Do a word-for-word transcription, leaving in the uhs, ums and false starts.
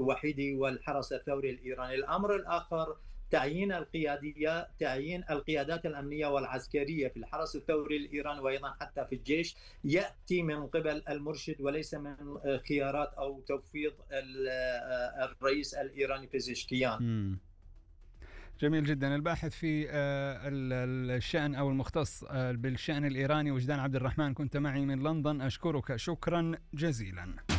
الوحيدي والحرس الثوري الإيراني. الأمر الآخر تعيين القيادية تعيين القيادات الأمنية والعسكرية في الحرس الثوري الإيراني وأيضا حتى في الجيش يأتي من قبل المرشد وليس من خيارات أو توفيض الرئيس الإيراني بيزشكيان. مم. جميل جدا. الباحث في الشأن أو المختص بالشأن الإيراني وجدان عبد الرحمن، كنت معي من لندن، أشكرك شكرا جزيلا.